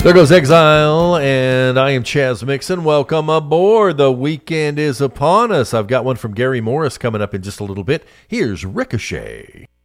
There goes Exile, and I am Chaz Mixon. Welcome aboard. The weekend is upon us. I've got one from Gary Morris coming up in just a little bit. Here's Ricochet.